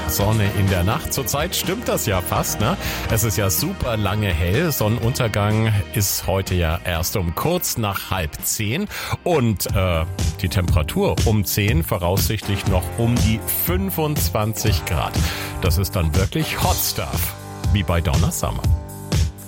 Sonne in der Nacht. Zurzeit stimmt das ja fast, ne? Es ist ja super lange hell. Sonnenuntergang ist heute ja erst um kurz nach 9:30 und die Temperatur um 10 voraussichtlich noch um die 25 Grad. Das ist dann wirklich Hot Stuff, wie bei Donna Summer.